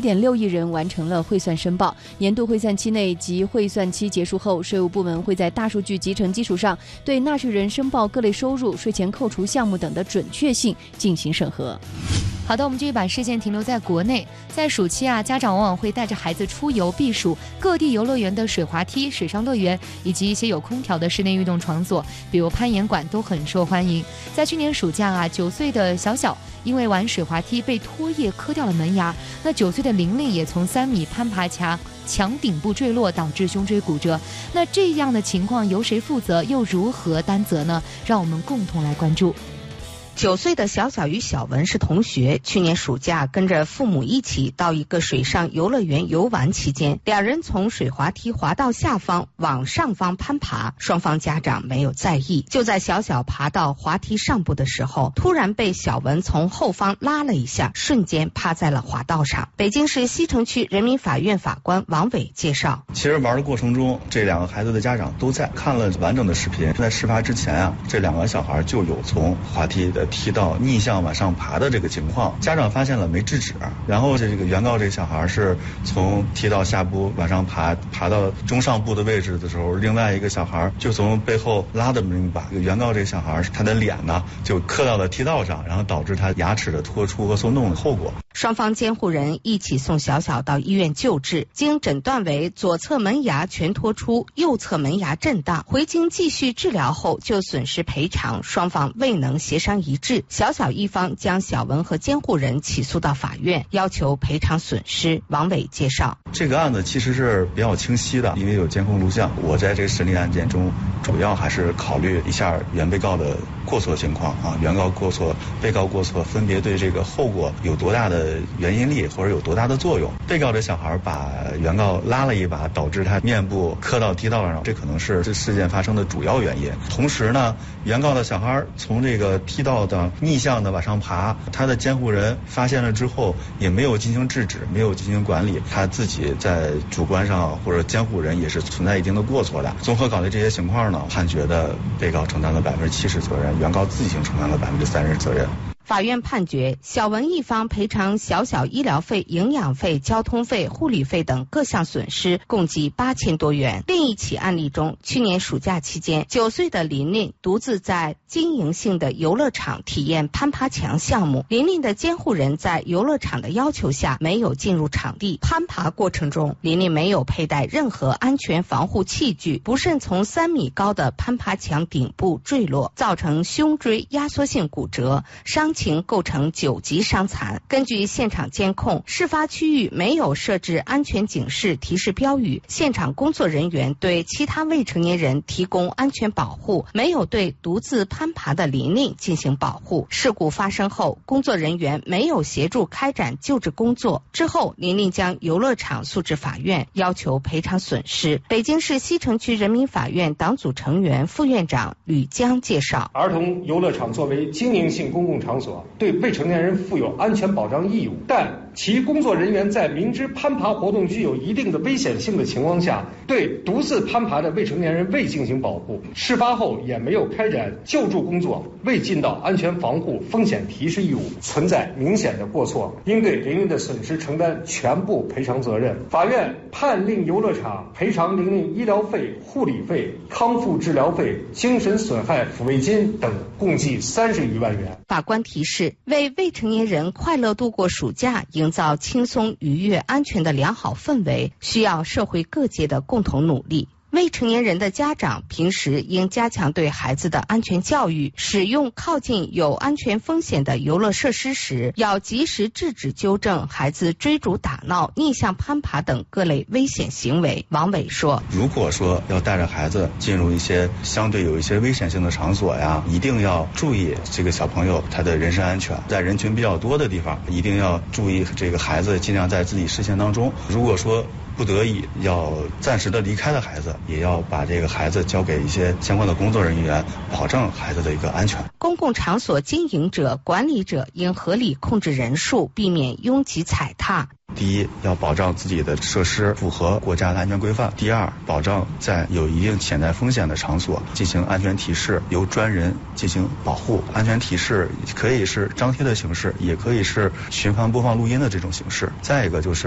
3.6亿人完成了汇算申报。年度汇算期内及汇算期结束后，税务部门会在大数据集成基础上，对纳税人申报各类收入、税前扣除项目等的准确性进行审核。 好的，我们继续把视线停留在国内。在暑期家长往往会带着孩子出游避暑，各地游乐园的水滑梯、水上乐园以及一些有空调的室内运动场所，比如攀岩馆都很受欢迎。在去年暑假9岁的小小因为玩水滑梯被拖曳磕掉了门牙，那9岁的玲玲也从3米攀爬墙顶部坠落，导致胸椎骨折。那这样的情况由谁负责，又如何担责呢？让我们共同来关注。 9岁的小小与小文是同学，去年暑假跟着父母一起到一个水上游乐园游玩期间，两人从水滑梯滑到下方往上方攀爬，双方家长没有在意。就在小小爬到滑梯上部的时候，突然被小文从后方拉了一下，瞬间趴在了滑道上。北京市西城区人民法院法官王伟介绍， 其实玩的过程中，这2个孩子的家长都在看了完整的视频。在事发之前这2个小孩就有从滑梯的梯道逆向往上爬的这个情况，家长发现了没制止，然后这个原告这小孩是从梯道下部往上爬到中上部的位置的时候，另外一个小孩就从背后拉的门把原告这小孩他的脸呢就磕到了梯道上，然后导致他牙齿的脱出和松动的后果。 双方监护人一起送小小到医院救治，经诊断为左侧门牙全脱出，右侧门牙震荡，回京继续治疗后就损失赔偿双方未能协商一致，小小一方将小文和监护人起诉到法院，要求赔偿损失。王伟介绍， 这个案子其实是比较清晰的，因为有监控录像。我在这个审理案件中，主要还是考虑一下原被告的过错情况原告过错、被告过错分别对这个后果有多大的原因力或者有多大的作用。被告这小孩把原告拉了一把，导致他面部磕到梯道上，这可能是这事件发生的主要原因。同时呢，原告的小孩从这个梯道的逆向的往上爬，他的监护人发现了之后也没有进行制止，没有进行管理，他自己在主观上或者监护人也是存在一定的过错的。综合考虑这些情况呢，判决的被告承担了70%责任，原告自行承担了30%责任。 法院判决小文一方赔偿小小医疗费、营养费、交通费、护理费等各项损失共计8000多元。另一起案例中，去年暑假期间，9岁的琳琳独自在经营性的游乐场体验攀爬墙项目，琳琳的监护人在游乐场的要求下没有进入场地，攀爬过程中琳琳没有佩戴任何安全防护器具，不慎从3米高的攀爬墙顶部坠落，造成胸椎压缩性骨折，伤情构成9级伤残。根据现场监控，事发区域没有设置安全警示提示标语，现场工作人员对其他未成年人提供安全保护，没有对独自攀爬的琳琳进行保护。事故发生后，工作人员没有协助开展救治工作。之后，琳琳将游乐场诉至法院，要求赔偿损失。北京市西城区人民法院党组成员、副院长吕江介绍， 儿童游乐场作为经营性公共场所，对未成年人负有安全保障义务，但其工作人员在明知攀爬活动具有一定的危险性的情况下，对独自攀爬的未成年人未进行保护，事发后也没有开展救助工作，未尽到安全防护风险提示义务，存在明显的过错，应对琳琳的损失承担全部赔偿责任。法院判令游乐场赔偿琳琳医疗费、护理费、康复治疗费、精神损害抚慰金等共计30余万元。 法官提示，为未成年人快乐度过暑假，营造轻松、愉悦、安全的良好氛围，需要社会各界的共同努力。未成年人的家长平时应加强对孩子的安全教育，使用靠近有安全风险的游乐设施时，要及时制止纠正孩子追逐打闹、逆向攀爬等各类危险行为。王伟说， 如果说要带着孩子进入一些相对有一些危险性的场所呀，一定要注意这个小朋友他的人身安全，在人群比较多的地方一定要注意这个孩子尽量在自己视线当中，如果说不得已要暂时的离开的孩子，也要把这个孩子交给一些相关的工作人员，保证孩子的一个安全。 公共场所经营者、管理者应合理控制人数，避免拥挤踩踏。 第一，要保障自己的设施符合国家的安全规范；第二，保障在有一定潜在风险的场所进行安全提示，由专人进行保护。安全提示可以是张贴的形式，也可以是循环播放录音的这种形式。再一个就是